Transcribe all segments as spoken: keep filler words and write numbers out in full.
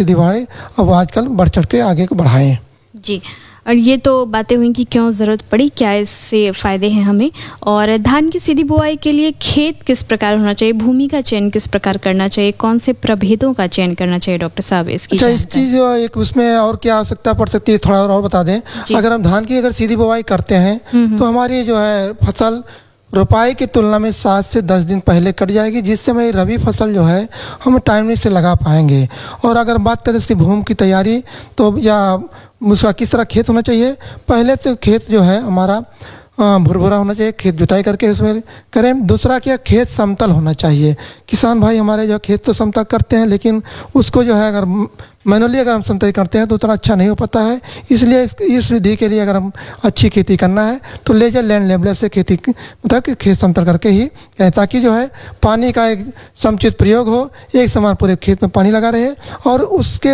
सीधी बुआई अब आजकल बढ़ चढ़ के आगे को बढ़ाएं। जी, और ये तो बातें हुई कि क्यों ज़रूरत पड़ी, क्या इससे फ़ायदे हैं हमें, और धान की सीधी बुआई के लिए खेत किस प्रकार होना चाहिए, भूमि का चयन किस प्रकार करना चाहिए, कौन से प्रभेदों का चयन करना चाहिए डॉक्टर साहब, इसकी अच्छा इस चीज़ एक उसमें और क्या आवश्यकता पड़ सकती है थोड़ा और, और बता दें। अगर हम धान की अगर सीधी बुआई करते हैं तो हमारी जो है फसल रोपाई की तुलना में सात से दस दिन पहले कट जाएगी, जिससे हमारी रबी फसल जो है हम टाइमली से लगा पाएंगे। और अगर बात करें इसकी भूमि की तैयारी तो या उसका किस तरह खेत होना चाहिए, पहले तो खेत जो है हमारा भुरभुरा होना चाहिए, खेत जुताई करके उसमें करें। दूसरा क्या, खेत समतल होना चाहिए। किसान भाई हमारे जो खेत तो समतल करते हैं, लेकिन उसको जो है अगर मैनुअली अगर हम समतल करते हैं तो उतना अच्छा नहीं हो पाता है। इसलिए इस, इस विधि के लिए अगर हम अच्छी खेती करना है तो लेजर लैंड लेवलर से खेती मतलब कि खेत समतल करके ही करें, ताकि जो है पानी का एक समुचित प्रयोग हो, एक समान पूरे खेत में पानी लगा रहे और उसके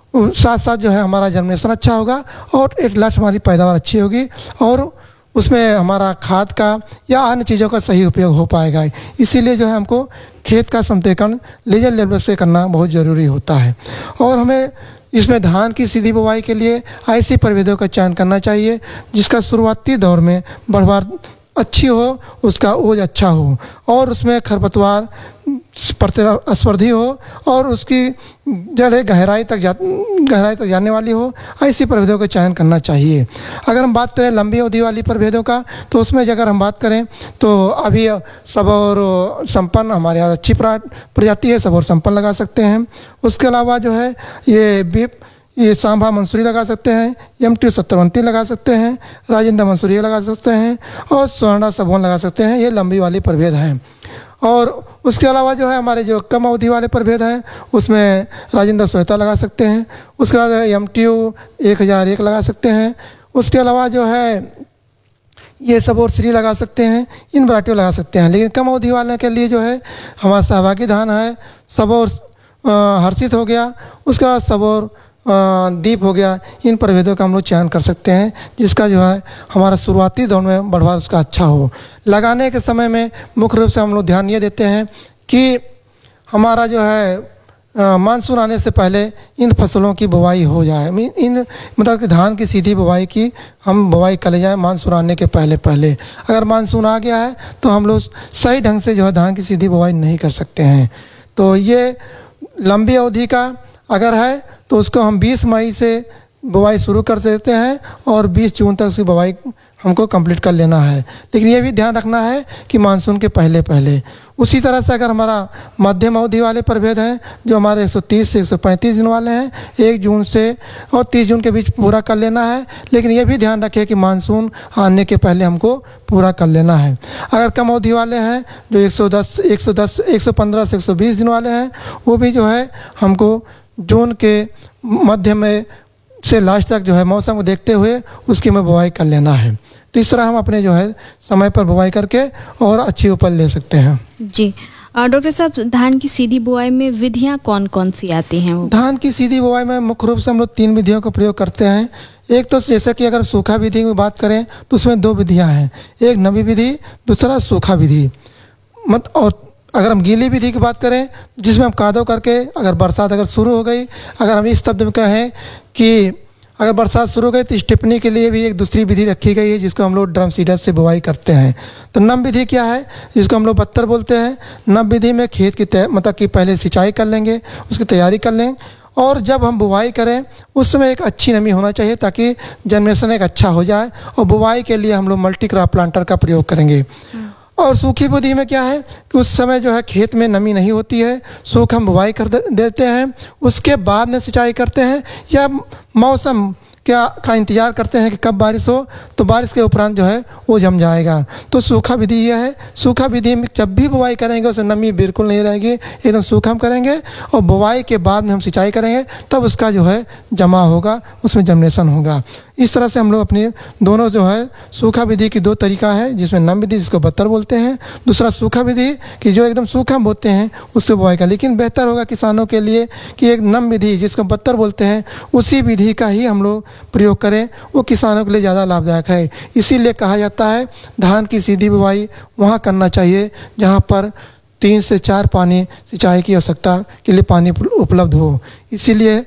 साथ साथ जो है हमारा जर्मिनेशन अच्छा होगा और एट लास्ट हमारी पैदावार अच्छी होगी और उसमें हमारा खाद का या अन्य चीज़ों का सही उपयोग हो पाएगा। इसीलिए जो है हमको खेत का समतलीकरण लेजर लेवल से करना बहुत ज़रूरी होता है। और हमें इसमें धान की सीधी बुवाई के लिए ऐसी प्रभेदों का चयन करना चाहिए जिसका शुरुआती दौर में बढ़वार अच्छी हो, उसका ओज अच्छा हो और उसमें खरपतवार प्रतिस्पर्धी हो और उसकी जड़ गहराई तक जा गहराई तक जाने वाली हो, ऐसी प्रभेदों का चयन करना चाहिए। अगर हम बात करें लंबी अवधि वाली प्रभेदों का तो उसमें अगर हम बात करें तो अभी सबौर संपन्न हमारे यहाँ अच्छी प्रजाति है, सबौर संपन्न लगा सकते हैं। उसके अलावा जो है ये बीप ये सांभा मंसूरी लगा सकते हैं, एम टी सत्तरवंती लगा सकते हैं, राजेंद्र मंसूरी लगा सकते हैं और स्वर्णा सबोन लगा सकते हैं। ये लंबी वाली प्रभेद हैं। और उसके अलावा जो है हमारे जो कम अवधि वाले प्रभेद हैं उसमें राजेंद्र सोहता लगा सकते हैं। उसके बाद एम टी यू एक हज़ार एक लगा सकते हैं। उसके अलावा जो है ये सबौर श्री लगा सकते हैं, इन वैरायटियों लगा सकते हैं। लेकिन कम अवधि वाले के लिए जो है हमारा सहभागी धान है, सबौर हर्षित हो गया, उसके बाद सबौर दीप हो गया। इन प्रभेदों का हम लोग चयन कर सकते हैं जिसका जो है हमारा शुरुआती दौर में बढ़वार उसका अच्छा हो। लगाने के समय में मुख्य रूप से हम लोग ध्यान ये देते हैं कि हमारा जो है मानसून आने से पहले इन फसलों की बुवाई हो जाए। इन मतलब कि धान की सीधी बुवाई की हम बुवाई कर ले जाएँ मानसून आने के पहले पहले। अगर मानसून आ गया है तो हम लोग सही ढंग से जो है धान की सीधी बुवाई नहीं कर सकते हैं। तो ये लंबी अवधि का अगर है तो उसको हम बीस मई से बुवाई शुरू कर सकते हैं और बीस जून तक उसकी बुवाई हमको कंप्लीट कर लेना है। लेकिन ये भी ध्यान रखना है कि मानसून के पहले पहले। उसी तरह से अगर हमारा मध्यम अवधि वाले प्रभेद हैं जो हमारे एक सौ तीस से एक सौ पैंतीस दिन वाले हैं, एक जून से और तीस जून के बीच पूरा कर लेना है। लेकिन ये भी ध्यान रखें कि मानसून आने के पहले हमको पूरा कर लेना है। अगर कम अवधि वाले हैं जो एक सौ दस एक सौ दस एक सौ पंद्रह से एक सौ बीस दिन वाले हैं, वो भी जो है हमको जून के मध्य में से लास्ट तक जो है मौसम को देखते हुए उसकी में बुवाई कर लेना है। तो इस तरह हम अपने जो है समय पर बुवाई करके और अच्छी उपज ले सकते हैं। जी डॉक्टर साहब, धान की सीधी बुआई में विधियां कौन कौन सी आती हैं? वो धान की सीधी बुआई में मुख्य रूप से हम लोग तीन विधियों का प्रयोग करते हैं। एक तो जैसे कि अगर सूखा विधि की बात करें तो उसमें दो विधियाँ हैं, एक नमी विधि, दूसरा सूखा विधि। मत और अगर हम गीली विधि की बात करें जिसमें हम कादो करके अगर बरसात अगर शुरू हो गई, अगर हम इस शब्द में कहें कि अगर बरसात शुरू हो गई तो स्टिपनी के लिए भी एक दूसरी विधि रखी गई है जिसको हम लोग ड्रम सीडर से बुवाई करते हैं। तो नम विधि क्या है जिसको हम लोग बत्तर बोलते हैं। नम विधि में खेत की तय मतलब कि पहले सिंचाई कर लेंगे, उसकी तैयारी कर लें और जब हम बुवाई करें उस समय एक अच्छी नमी होना चाहिए ताकि जर्मिनेशन एक अच्छा हो जाए। और बुवाई के लिए हम लोग मल्टी क्रॉप प्लांटर का प्रयोग करेंगे। और सूखी विधि में क्या है कि उस समय जो है खेत में नमी नहीं होती है, सूख हम बुवाई कर देते हैं, उसके बाद में सिंचाई करते हैं या मौसम क्या का इंतज़ार करते हैं कि कब बारिश हो, तो बारिश के उपरांत जो है वो जम जाएगा। तो सूखा विधि यह है। सूखा विधि में जब भी बुवाई करेंगे उसमें नमी बिल्कुल नहीं रहेगी, एकदम सूखा हम करेंगे और बुवाई के बाद में हम सिंचाई करेंगे तब उसका जो है जमा होगा, उसमें जर्मिनेशन होगा। इस तरह से हम लोग अपनी दोनों जो है सूखा विधि की दो तरीका है जिसमें नम विधि जिसको बत्तर बोलते हैं, दूसरा सूखा विधि कि जो एकदम सूखा बोते हैं उससे बुवाई का। लेकिन बेहतर होगा किसानों के लिए कि एक नम विधि जिसको बत्तर बोलते हैं उसी विधि का ही हम लोग प्रयोग करें, वो किसानों के लिए ज़्यादा लाभदायक है। इसीलिए कहा जाता है धान की सीधी बुवाई वहाँ करना चाहिए जहाँ पर तीन से चार पानी सिंचाई की आवश्यकता के लिए पानी उपलब्ध हो। इसीलिए